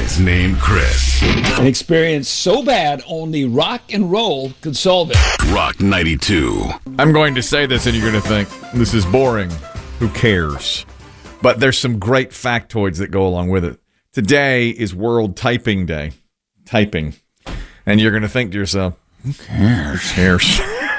guys named Chris. An experience so bad only rock and roll could solve it. Rock 92. I'm going to say this and you're going to think, this is boring. Who cares? But there's some great factoids that go along with it. Today is World Typing Day. Typing. And you're going to think to yourself, who cares?